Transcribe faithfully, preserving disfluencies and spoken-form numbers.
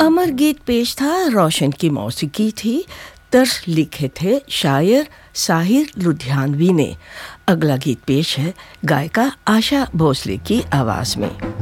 अमर गीत पेश था, रोशन की मौसीकी थी, तर्ज लिखे थे शायर साहिर लुधियानवी ने। अगला गीत पेश है गायिका आशा भोसले की आवाज़ में।